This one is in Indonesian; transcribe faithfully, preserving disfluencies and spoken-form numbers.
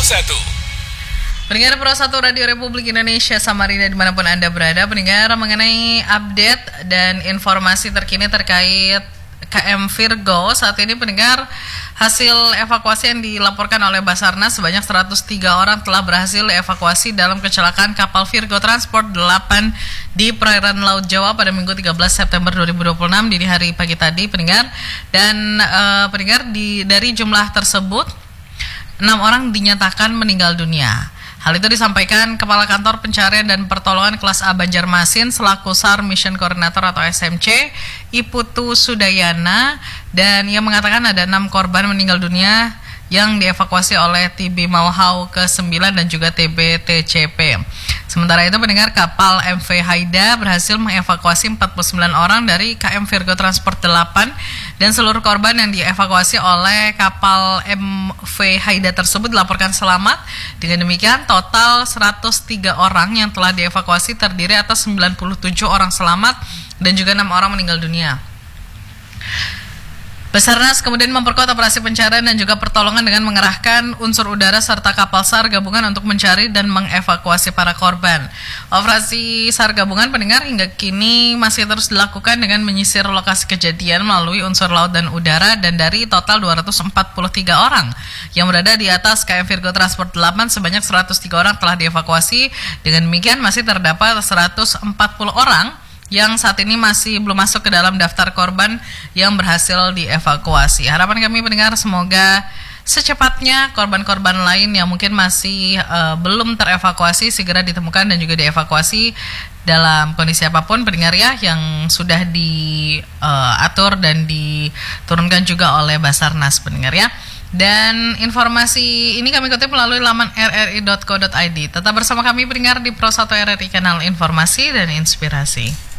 satu. Pendengar Pro satu Radio Republik Indonesia Samarinda dimanapun Anda berada, pendengar, mengenai update dan informasi terkini terkait K M Virgo. Saat ini pendengar, hasil evakuasi yang dilaporkan oleh Basarnas sebanyak seratus tiga orang telah berhasil evakuasi dalam kecelakaan kapal Virgo Transport delapan di perairan Laut Jawa pada Minggu tiga belas September dua ribu dua puluh enam dini hari pagi tadi, pendengar. Dan uh, pendengar, di, dari jumlah tersebut enam orang dinyatakan meninggal dunia. Hal itu disampaikan Kepala Kantor Pencarian dan Pertolongan Kelas A Banjarmasin selaku SAR Mission Coordinator atau S M C, Iputu Sudayana, dan ia mengatakan ada enam korban meninggal dunia yang dievakuasi oleh T B Mauhau ke sembilan dan juga T B T C P. Sementara itu, pendengar, kapal M V Haida berhasil mengevakuasi empat puluh sembilan orang dari K M Virgo Transport delapan dan seluruh korban yang dievakuasi oleh kapal M V Haida tersebut dilaporkan selamat. Dengan demikian, total seratus tiga orang yang telah dievakuasi terdiri atas sembilan puluh tujuh orang selamat dan juga enam orang meninggal dunia. Basarnas kemudian memperkuat operasi pencarian dan juga pertolongan dengan mengerahkan unsur udara serta kapal SAR gabungan untuk mencari dan mengevakuasi para korban. Operasi SAR gabungan, pendengar, hingga kini masih terus dilakukan dengan menyisir lokasi kejadian melalui unsur laut dan udara, dan dari total dua ratus empat puluh tiga orang yang berada di atas K M Virgo Transport delapan, sebanyak seratus tiga orang telah dievakuasi. Dengan demikian masih terdapat seratus empat puluh orang yang saat ini masih belum masuk ke dalam daftar korban yang berhasil dievakuasi. Harapan kami, pendengar, semoga secepatnya korban-korban lain yang mungkin masih uh, belum terevakuasi segera ditemukan dan juga dievakuasi dalam kondisi apapun, pendengar, ya, yang sudah diatur uh, dan diturunkan juga oleh Basarnas, pendengar, ya. Dan informasi ini kami kutip melalui laman r r i dot co dot i d. Tetap bersama kami, pendengar, di Pro satu R R I, kanal informasi dan inspirasi.